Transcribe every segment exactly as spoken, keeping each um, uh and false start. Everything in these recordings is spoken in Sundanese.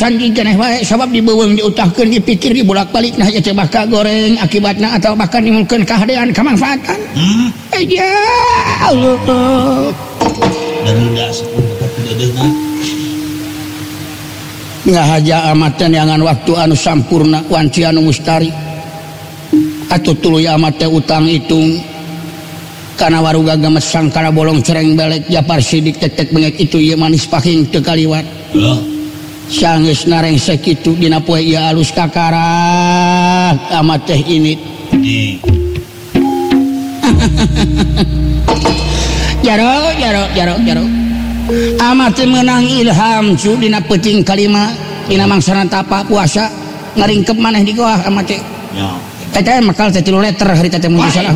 canggih keneh wae sabab dibeuweung diutahkeun dipikir dibolak-balik nah ya bakal goreng akibatna atau bahkan nimulkeun kahadean kamanfaatan. Hmm. Ya Allah. Daruda sakumaha dedeuna. Ngahaja amatan yangan waktu anu sampurna wanci anu mustari. Atuh tuluy amat teh utang itung. Kana waruga gamesang kana bolong cereng belek japar sidik tetek bengek itu ieu manis pahing teu kaliwat. Heeh. Sanggeus nareng sakitu dina poe ieu alus kakarah amat teh init. Jaro jaro jaro jaro. Amat teh meunang ilham cu dina peuting kalima dina mangsana tapa puasa ngaringkep maneh di goah amat teh. Ya. Teteh makal teh tilu liter hari teh mun salah.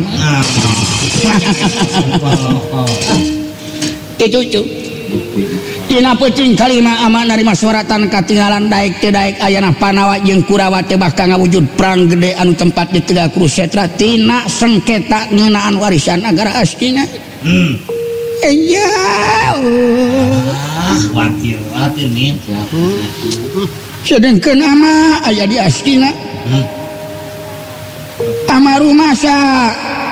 Itu cu. Dina peuting kalima aman narima suratan katinggalan daek teu daek ayana Panawa jeung Kurawa teh bakal ngawujud perang gede anu tempat di Tegal Kurusetra tina sengketa ngeunaan warisan negara astina. Hmm. Iya. Ah, watir watir nih. Sedengkeun ama aya di astina. Hmm. Ama rumasa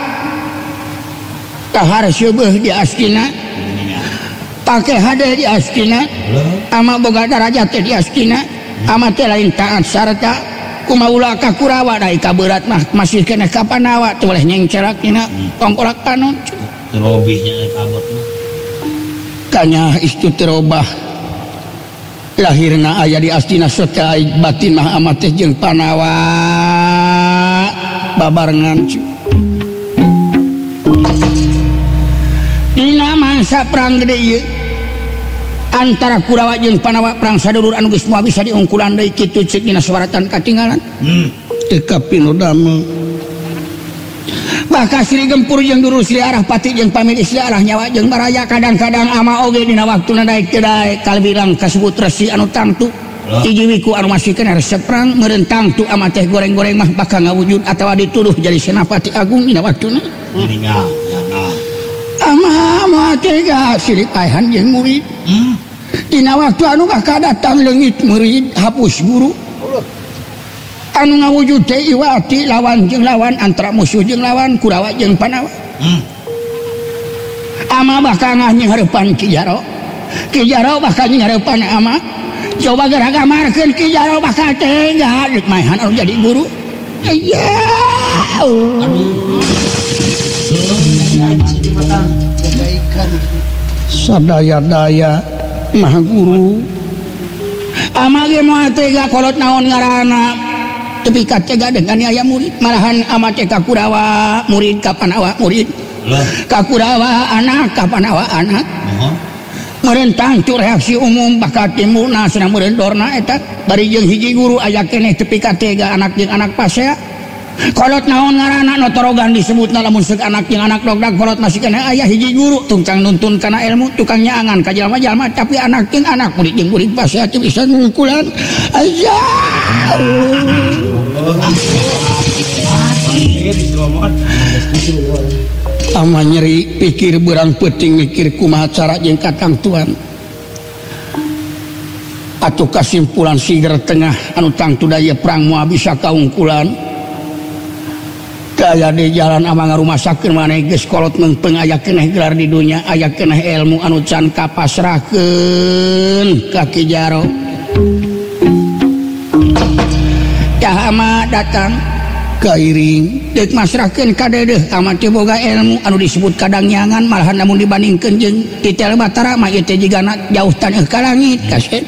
kahar seubeung di astina. Pakai hade di astina ama boga darajat di astina ama teh lain taat sarta kumaula ka Kurawa dai kaberat mah masih keneh ka Panawa teu boleh nyengcerak dina tongkolak panon terobihnya kabut mah kanya istu terobah lahirna aya di astina sotea batin mah ama teh jeung Panawa babarengan dina mangsa perang gede ieu antara Kurawa jeung Panawa perang sadulur anu geus moal bisa diungkulan deui kitu ceuk dina suaratan katinggalan. Hmm. Teu kapinu damel. Bakal Sri Gempur jeung Duru Sri Arah Pati jeung pamili Sri Arah Nyawa jeung Baraya kadang-kadang ama oge dina waktuna daek teu daek kalbilang kasebut resi anu tangtu. Hiji wiku anu masih kena resep perang meureun tangtu ama teh goreng-goreng mah bakal ngawujud atawa dituduh jadi senapati agung dina waktuna. Meninggal. Ama ama tega sirip ayahan jeung murid. Hmm. Dina waktu anu bakal datang leungit murid hapus guru. Anu ngawujud teh iwati lawan jeung lawan antara musuh jeung lawan Kurawa jeung Panawa. Hmm. Ama bakal ngaheupan Ki Jaro. Ki Jaro bakal ngaheupan ama. Coba gerak ngamarkeun Ki Jaro bakal tega deuk maehan anu jadi guru. Ya Allah. Sadaya-daya mah guru ama ge moal tega kolot naon ngaranna tepi ka tega dengan aya murid malahan ama teh ka Kurawa murid ka Panawa murid ka Kurawa anak ka Panawa anak meureun tangtu reaksi umum bakal timbulna cenah meureun dorna eta bari jeung hiji guru aya keneh tepi ka tega anak jeung anak pasea kolot naon ngaranna notorogan disebutna lamun seuk anak jeung anak dogdag kolot masih kena aya hiji guru tungcang nuntun kana ilmu tukang nyaangan ka jalma-jalma tapi anak jeung anak murid jeung murid pasea teu bisa ngungkulan aya ama nyeri pikir beurang peuting mikir kumaha cara jeung katang tuan atuh kasimpulan siger tengah anu tangtu daya perang moal bisa kaungkulan kaya di jalan ama ngarumasakeun maneh geus kolot meungpeung aya keneh gelar di dunya aya keneh ilmu anu can kapasrahkeun ka Ki Jaro. Tah ama datang kairing deuk masrahkeun ka dedeh ama teh boga ilmu anu disebut kadang nyangan malahan namun dibandingkeun jeung titel Batara mah ieu teh jigana jauh taneuh ka langit kaset.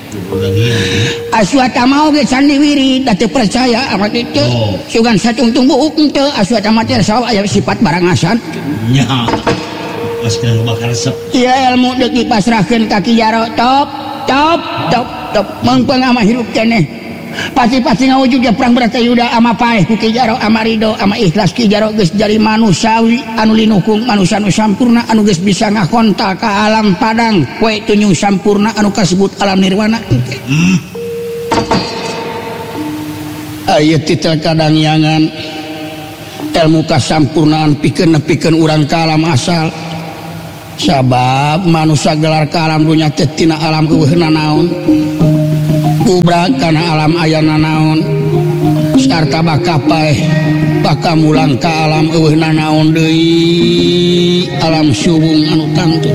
Aswatama oge can diwirid da teu percaya ama kitu. Sugan satungtung buuk teu aswatama teh sawa aya sifat barangasan. Nya. Pas kena bakar resep. Ieu ilmu deuk dipasrahkeun ka Ki Jaro top top top top meungpeung ama hirup keneh. Pasti-pasti ngawujud dia perang Bratayuda ama paeh ku Ki Jaro ama ridho ama ikhlas Ki Jaro geus jadi manusiawi anu linukung manusia anu sampurna anu geus bisa ngakontak ka alam padang poe tunyung sampurna anu kasebut alam nirwana. Hmm. Aya titel kadang yangan ilmu kasampurnaan pikeun nepikeun urang ka alam asal sabab manusia gelar ka alam dunya teh tina alam eueuhna naon Gubrak kana alam ayana naon sarta baka paeh baka mulang ka alam eueuhna naon deui alam subung anu tangtu.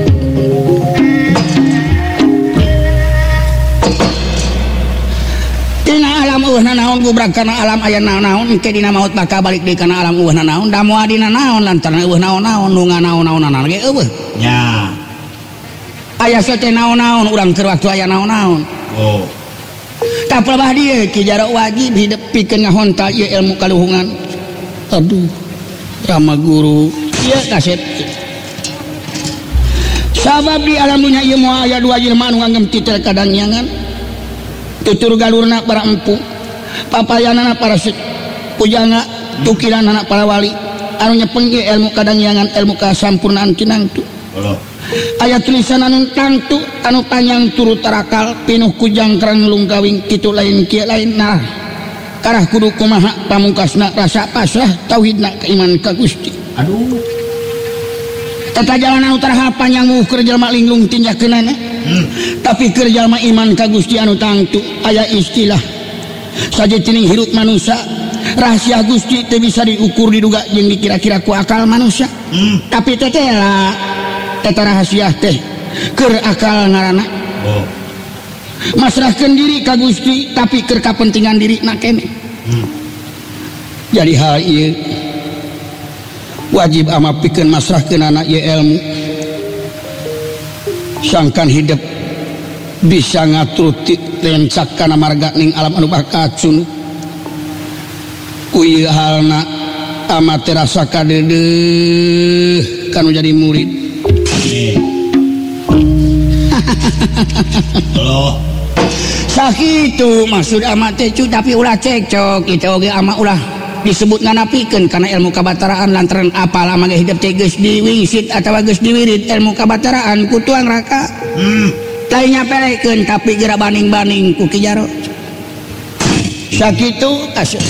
Dina alam eueuhna naon gubrak kana alam ayana naon engke dina maut baka balik deui kana alam eueuhna naon da moal dina naon lantaran eueuh naon-naon nu nganaon-naonan ge eueuh nya aya sote naon-naon urang keur waktu aya naon-naon. oh tak pelabah dia Ki Jarot wajib hidup pikeun ngahonta ieu ilmu kaluhungan. Aduh Rama Guru ieu kaset sabab di alam dunya ieu moal aya dua jelema anu nganggem titel kadangnyangan tutur galurna para empu papayanana para pujangga tukiranana para wali anu nyepeng ieu ilmu kadangnyangan ilmu kasampurnaan kinangtu. oh Aya tulisan anu tangtu anu panjang turut tarakal pinuh ku jangkrang lungkawing kitu lain kieu lain nah karah kudu kumaha pamungkasna rasa pasrah tauhidna keiman ka Gusti. aduh Tata jalan anu taraha panjang muh keur jalma linglung tinjakeunana hmm. tapi keur jalma iman ka Gusti anu tangtu aya istilah sajetining hirup manusia rahasia Gusti teu bisa diukur diduga jeung dikira-kira ku akal manusia hmm. tapi teteh lah eta rahasia teh keur akal ngaranna oh masrahkeun diri ka Gusti tapi keur kapentingan diri na keneh. hmm. Jadi hal ieu wajib ama pikeun masrahkeun anak ieu ilmu sangkan hidup bisa ngatur lencak kana marga ning alam anu bakacun ku ieu halna ama terasa kadeudeung kanu jadi murid. Halo. Sakitu maksud amat teh tapi ulah cekcok kita oge ama ulah disebut nganapikeun kana ilmu kabataraan lantaran apal ama ge hidup teh geus diwingsit atawa geus diwirid ilmu kabataraan ku tuang raka. Hmm. Lain nyapelekeun tapi geura banding-banding ku Ki Jarot. Sakitu asup.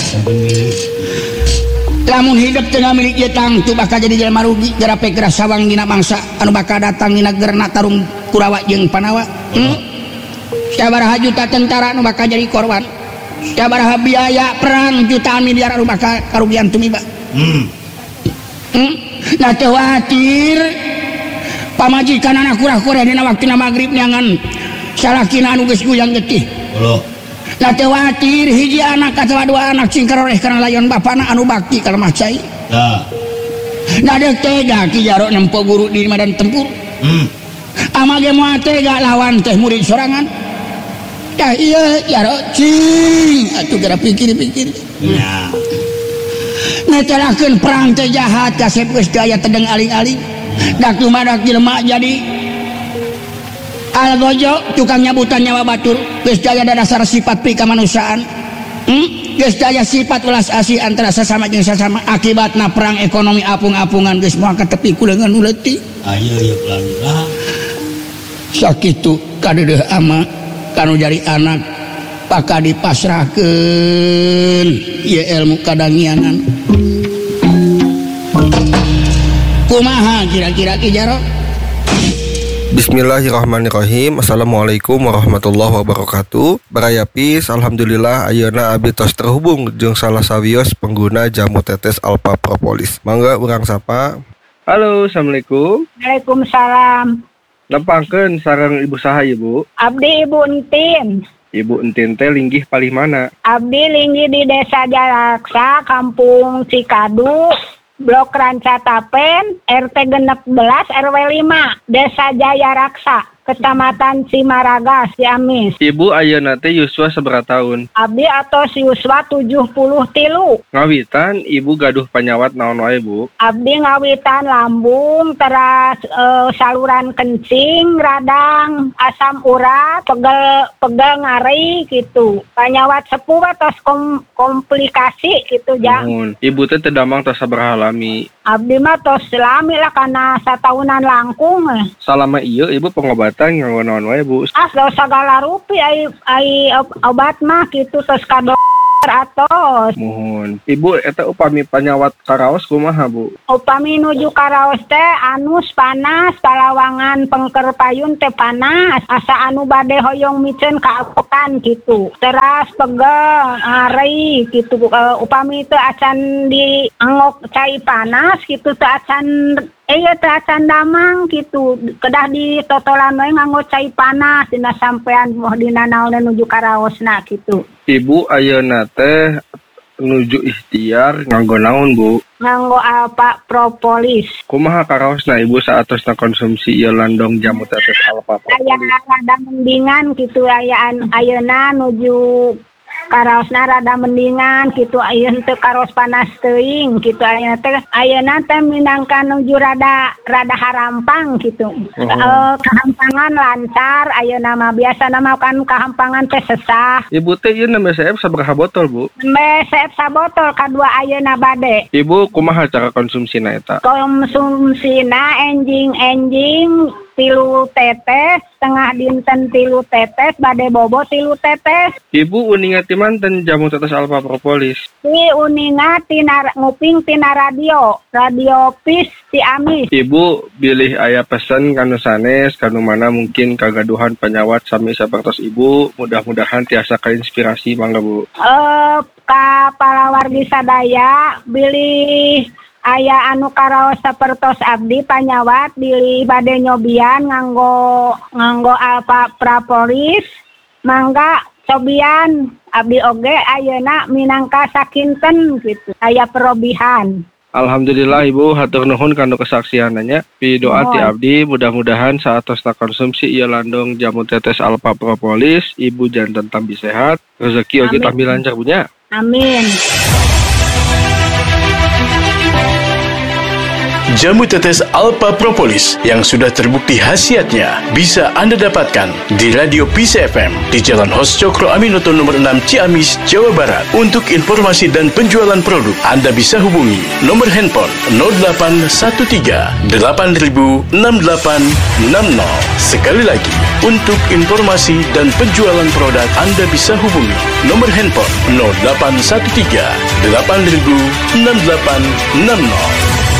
Lamun hidup tengah milik ieu tangtu bakal jadi jelema rugi geura pe geura sawang dina mangsa anu bakal datang dina gerna tarung Kurawa jeung Panawa. Hmm? Sabaraha juta tentara anu bakal jadi korban. Sabaraha biaya perang jutaan miliar anu bakal karugian tumiba. Hmm. Hmm? Nah teu watir pamajikan anak kurah-kurah dina waktina magrib nyangan salakina anu geus guyang getih. Halo. Nah teu watir hiji anak atawa dua anak cing karoreh kana layon bapana anu bakti ka lemah cai. Dah. Nah deuk tega Ki Jarot nempo guru di medan tempur. Hmm. Ama ge moal tega lawan teh murid sorangan. Tah ieu Jarot cing atuh geura pikir-pikir. Ya. Netelakeun perang teh jahat kasep geus teu aya tedeng aling-aling. Dak tumadak jelema jadi algojo tukang nyabutan nyawa batur geus teu aya dasar sifat pri kamanusiaan. Hmm? Geus teu aya sifat welas asih antara sesama jeung sesama akibatna perang ekonomi apung-apungan geus moal ka tepi ku leungeun nu leutik. Ayo ya pelan-pelan. Sakitu kadeudeung ama kanu jadi anak paka dipasrahkeun ieu ilmu kadangyangan. Kumaha kira-kira Ki Jarot? Bismillahirrahmanirrahim. Assalamualaikum warahmatullahi wabarakatuh. Barayapis, alhamdulillah ayeuna abdi tos terhubung jeung salah sawios pengguna jamu tetes Alpha Propolis. Mangga urang sapa. Halo, assalamualaikum. Waalaikumsalam. Nepangkeun sareng ibu saha ibu? Abdi Ibu Entin. Ibu Entin teh linggih palih mana? Abdi linggih di Desa Jalaksa, Kampung Cikadu, Blok Ranca Tapen, R T genep belas R W lima, Desa Jaya Raksa, Kecamatan Cimaraga, Ciamis. Ibu ayeuna teh yuswa sabaraha taun? Abdi atos yuswa tujuh puluh tilu. Ngawitan ibu gaduh panyawat naon wae Bu? Abdi ngawitan lambung, teras e, saluran kencing, radang, asam urat, pegel pegel ngari gitu. Panyawat sepuh atos kom, komplikasi gitu Jang. Mohon. Ibu teh teu damang tos sabaraha lami? Abdi mah tos lami lah karena satahunan langkung. Salama ieu ibu pengobatan nganggo naon wae Bu? Ah, tos sagala rupi ai ai obat mah gitu tos ka dokter atos. Mohon. Ibu eta upami panyawat karaos kumaha, Bu? Upami nuju karaos teh anus panas, palawangan pengker payun teh panas, asa anu bade hoyong micen kaapokan gitu. Teras pegel, ngari gitu. Uh, upami teh acan di angok cai panas gitu teh acan iya teh acan damang gitu. Kedah di totolan we nganggo cai panas dina sampean moh dina naon nuju karaosna gitu. Ibu ayeuna teh nuju ikhtiar nganggo naon, Bu? Nganggo alpa propolis. Kumaha karaosna Ibu saatosna konsumsi ieu landong jamu tetes alpa propolis? Aya rada mendingan gitu ayaan ayeuna nuju karaosna rada mendingan gitu ayeuna teh karos panas teuing gitu ayeuna teh ayeuna teh minangka nuju rada rada harampang gitu. Uh-huh. Uh, kahampangan lancar ayeuna mah biasana mah kan kahampangan teh sesah. Ibu teh ieu nembe seep sabaraha botol, Bu? Nembe seep sabotol kadua ayeuna bade. Ibu kumaha cara konsumsina eta? Konsumsina enjing-enjing tilu tetes, setengah dinten tilu tetes, bade bobo tilu tetes. Ibu uninga ti manten jamu tetes alpa propolis? Si uninga tina nguping tina radio, radio Pis Ciamis. Ibu bilih aya pesen kanu sanes, kanu mana mungkin kagaduhan penyawat sami sapertos Ibu, mudah-mudahan tiasa kainspirasi mangga, Bu. Eh, ka palawargi sadaya bilih aya anu karaos sapertos abdi panyawat bilih bade nyobian nganggo nganggo alpa propolis mangga cobian abdi oge ayeuna minangka sakinten gitu aya perobihan. Alhamdulillah Ibu, hatur nuhun kanu kesaksiananya. Pidoa ti abdi mudah-mudahan saatosna konsumsi ieu landong jamu tetes alpa propolis Ibu janten tambi sehat, rezeki oge tambi lancar punya. Amin. Jamu tetes Alpa Propolis yang sudah terbukti khasiatnya bisa Anda dapatkan di Radio Peace F M di Jalan Hos Cokro Aminoto nomor enam Ciamis, Jawa Barat. Untuk informasi dan penjualan produk, Anda bisa hubungi nomor handphone nol delapan satu tiga delapan nol enam delapan enam nol. Sekali lagi, untuk informasi dan penjualan produk, Anda bisa hubungi nomor handphone nol delapan satu tiga delapan nol enam delapan enam nol.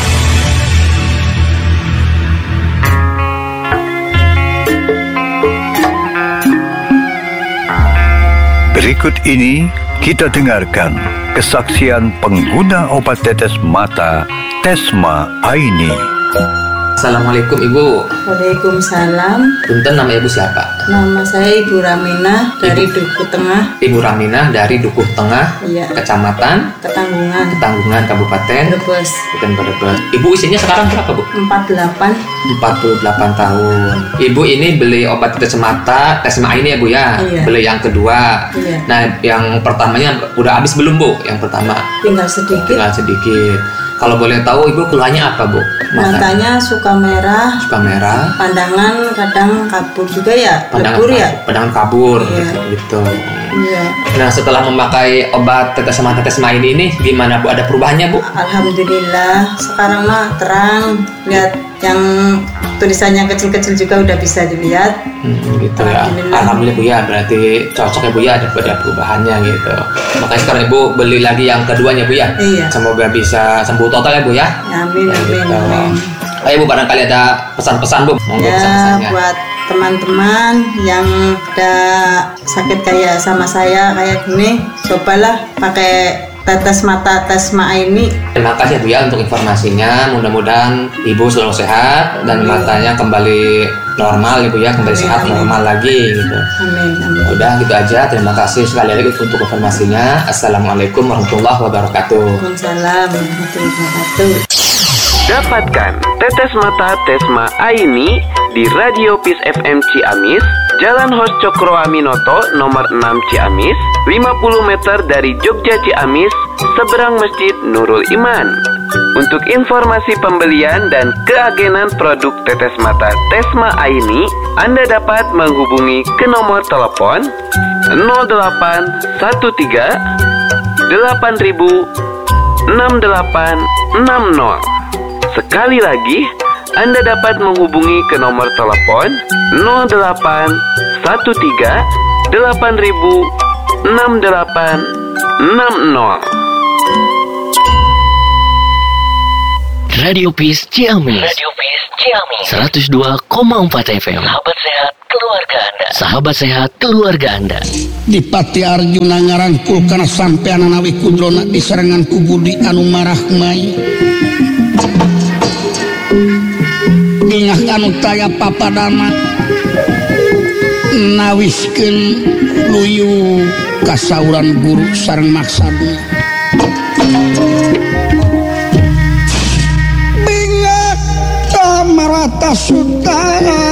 Berikut ini kita dengarkan kesaksian pengguna obat tetes mata Tesma Aini. Assalamualaikum Ibu. Waalaikumsalam. Punten, nama Ibu siapa? Nama saya Ibu Raminah dari Ibu. Dukuh Tengah. Ibu Raminah dari Dukuh Tengah, iya. Kecamatan Ketanggungan, Ketanggungan, Kabupaten Brebes. Bukan Brebes. Ibu usianya sekarang berapa, Bu? empat puluh delapan. empat puluh delapan tahun. Ibu ini beli obat tetes mata Tesma ini ya, Bu ya? Iya. Beli yang kedua. Iya. Nah, yang pertamanya udah habis belum, Bu? Yang pertama. Tinggal sedikit. Tinggal sedikit. Kalau boleh tahu Ibu keluhannya apa, Bu? Matanya suka merah. Suka merah. Pandangan kadang kabur juga ya. Pandangan Lebur ya. Pandangan kabur. Iya. Gitu. Iya. Nah, setelah memakai obat tetes mata Tesma ini ini gimana, Bu? Ada perubahannya, Bu? Alhamdulillah. Sekarang mah terang. Lihat yang tulisannya kecil-kecil juga udah bisa dilihat. Hmm, gitu ya. Alhamdulillah. Alhamdulillah, Bu ya. Berarti cocok ya, Bu ya, ada, ada perubahannya gitu. Makanya sekarang Ibu beli lagi yang keduanya, Bu ya. Iya. Semoga bisa sembuh total ya, Bu ya. Amin, Ya, amin, gitu. amin. Ayo, Bu, barangkali ada pesan-pesan, Bu. Monggo Ya, pesan-pesannya. buat teman-teman yang ada sakit kayak sama saya kayak gini, cobalah pakai tetes mata Tesma ini. Terima kasih, Bu ya, untuk informasinya. Mudah-mudahan Ibu selalu sehat dan matanya kembali normal, Ibu ya, kembali Amin, sehat amin. normal lagi gitu. Amin, amin. Udah gitu aja. Terima kasih sekali lagi untuk informasinya. Assalamualaikum warahmatullahi wabarakatuh. Waalaikumsalam warahmatullahi wabarakatuh. Dapatkan tetes mata Tesma Aini di Radio Peace F M Ciamis, Jalan Hos Cokro Aminoto nomor enam Ciamis, lima puluh meter dari Jogja Ciamis, seberang Masjid Nurul Iman. Untuk informasi pembelian dan keagenan produk tetes mata Tesma Aini, Anda dapat menghubungi ke nomor telepon nol delapan satu tiga delapan nol enam delapan enam nol. Sekali lagi, Anda dapat menghubungi ke nomor telepon nol delapan satu tiga delapan nol enam delapan enam nol. Radio Peace Ciamis. Radio Peace Ciamis. seratus dua koma empat F M. Sahabat sehat keluarga Anda. Sahabat sehat keluarga Anda. Di Pati Arjuna ngarangkul kana sampean anawi kudrona diserangan ku budi anu marahmai. Dingah anu taya papadana nawiskeun luyu kasauran guru sareng maksudna. Marata Sutara